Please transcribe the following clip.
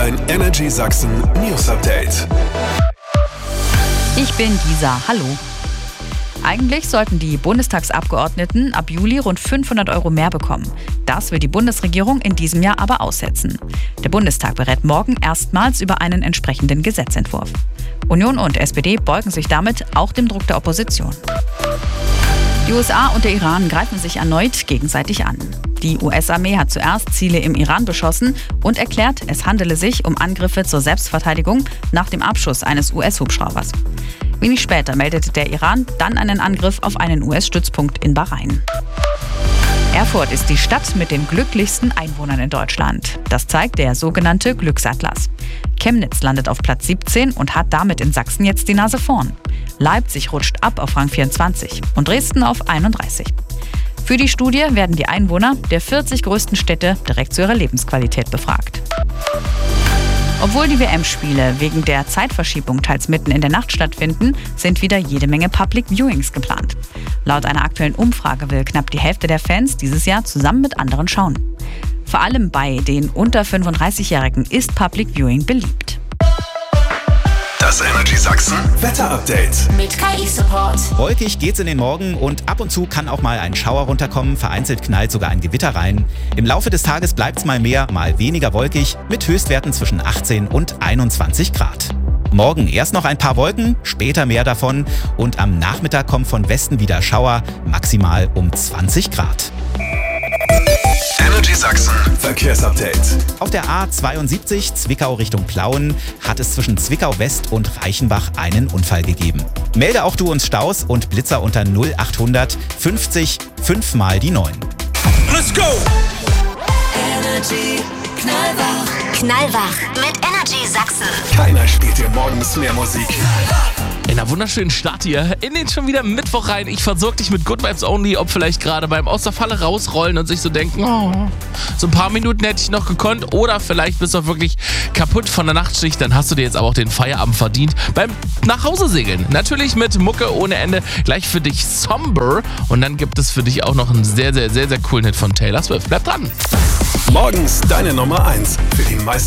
Dein Energy Sachsen News Update. Ich bin Gisa, hallo. Eigentlich sollten die Bundestagsabgeordneten ab Juli rund 500 € mehr bekommen. Das will die Bundesregierung in diesem Jahr aber aussetzen. Der Bundestag berät morgen erstmals über einen entsprechenden Gesetzentwurf. Union und SPD beugen sich damit auch dem Druck der Opposition. Die USA und der Iran greifen sich erneut gegenseitig an. Die US-Armee hat zuerst Ziele im Iran beschossen und erklärt, es handele sich um Angriffe zur Selbstverteidigung nach dem Abschuss eines US-Hubschraubers. Wenig später meldete der Iran dann einen Angriff auf einen US-Stützpunkt in Bahrain. Erfurt ist die Stadt mit den glücklichsten Einwohnern in Deutschland. Das zeigt der sogenannte Glücksatlas. Chemnitz landet auf Platz 17 und hat damit in Sachsen jetzt die Nase vorn. Leipzig rutscht ab auf Rang 24 und Dresden auf 31. Für die Studie werden die Einwohner der 40 größten Städte direkt zu ihrer Lebensqualität befragt. Obwohl die WM-Spiele wegen der Zeitverschiebung teils mitten in der Nacht stattfinden, sind wieder jede Menge Public Viewings geplant. Laut einer aktuellen Umfrage will knapp die Hälfte der Fans dieses Jahr zusammen mit anderen schauen. Vor allem bei den unter 35-Jährigen ist Public Viewing beliebt. Das Energy Sachsen Wetter Update mit KI-Support. Wolkig geht's in den Morgen und ab und zu kann auch mal ein Schauer runterkommen. Vereinzelt knallt sogar ein Gewitter rein. Im Laufe des Tages bleibt's mal mehr, mal weniger wolkig mit Höchstwerten zwischen 18 und 21 Grad. Morgen erst noch ein paar Wolken, später mehr davon und am Nachmittag kommen von Westen wieder Schauer, maximal um 20 Grad. Energy Sachsen Verkehrsupdate. Auf der A72 Zwickau Richtung Plauen hat es zwischen Zwickau West und Reichenbach einen Unfall gegeben. Melde auch du uns Staus und Blitzer unter 0800 50 5 mal die 9. Let's go! Energy Knallwach mit Energy Sachsen. Keiner spielt hier morgens mehr Musik. In einer wunderschönen Start hier, in den schon wieder Mittwoch rein. Ich versorge dich mit Good Vibes Only, ob vielleicht gerade beim aus der Falle rausrollen und sich so denken, oh, so ein paar Minuten hätte ich noch gekonnt oder vielleicht bist du auch wirklich kaputt von der Nachtschicht, dann hast du dir jetzt aber auch den Feierabend verdient beim Nachhausesegeln. Natürlich mit Mucke ohne Ende, gleich für dich Somber und dann gibt es für dich auch noch einen sehr, sehr, sehr, sehr coolen Hit von Taylor Swift. Bleib dran! Morgens deine Nummer 1 für die meisten